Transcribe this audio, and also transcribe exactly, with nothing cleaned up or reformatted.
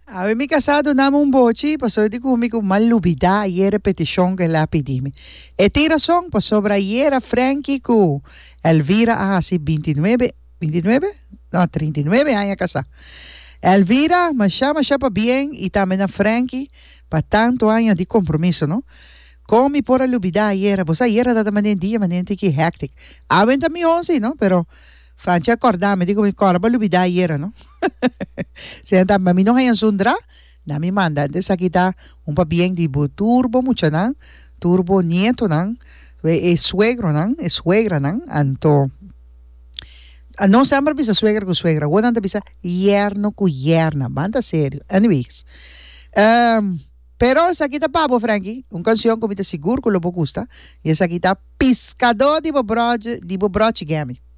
Ave mi casado namo un bochi, pasó de comigo malubida y repetición que la pedime. E tira son pa sobra iera Frankie cu Elvira así veintinueve, veintinueve? No, treinta y nueve años casada. Elvira, me llama, llama bien y también a Frankie para tanto años de compromiso, ¿no? Come por alubida iera, pues ayer da manen dia, manen que hectic. Aventa mi once, ¿no? Pero Francia acordar, me digo mi corba alubida iera, ¿no? Se anda mami no hayan sundra, na mi manda, entonces aquí está un pa bien de turbo mucho nan, turbo nieto nan, es suegro nan, es suegra nan, anto no se llama bisa suegra con suegra, bueno anda bisa yerno con yerna, banda serio. Anyways, um, pero esa aquí está pavo, Frankie, una canción como te seguro que lo gusta, y esa aquí está Pescador de Bobroche, de Bobroche Gami.